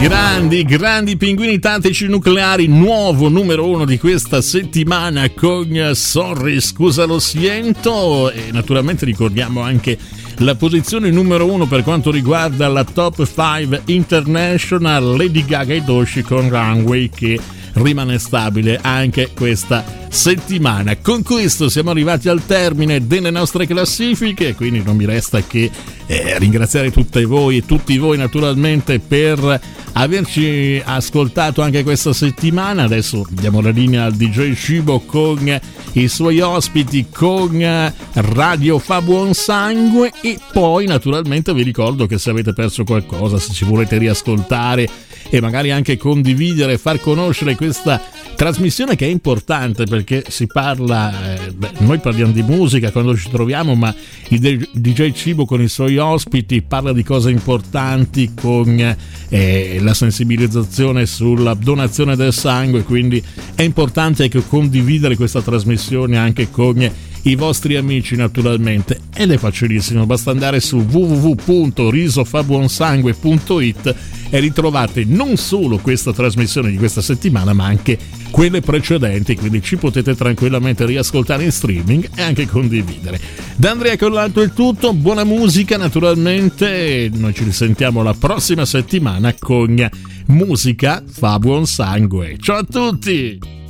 Grandi pinguini tattici nucleari, nuovo numero 1 di questa settimana con Sorry, scusa lo siento, e naturalmente ricordiamo anche la posizione numero 1 per quanto riguarda la Top 5 International, Lady Gaga e Doechii con Runway, che rimane stabile anche questa settimana. Con questo siamo arrivati al termine delle nostre classifiche, quindi non mi resta che ringraziare tutte voi e tutti voi naturalmente per averci ascoltato anche questa settimana. Adesso diamo la linea al DJ Cibo con i suoi ospiti, con Radio Fa Buon Sangue, e poi naturalmente vi ricordo che se avete perso qualcosa, se ci volete riascoltare e magari anche condividere, far conoscere questa trasmissione che è importante, perché si parla, noi parliamo di musica quando ci troviamo, ma il DJ Cibo con i suoi ospiti parla di cose importanti, con la sensibilizzazione sulla donazione del sangue, quindi è importante anche condividere questa trasmissione anche con i vostri amici naturalmente, ed è facilissimo, basta andare su www.risofabuonsangue.it e ritrovate non solo questa trasmissione di questa settimana ma anche quelle precedenti, quindi ci potete tranquillamente riascoltare in streaming e anche condividere. Da Andrea Collalto è tutto, buona musica naturalmente, noi ci risentiamo la prossima settimana con Musica Fa Buon Sangue. Ciao a tutti!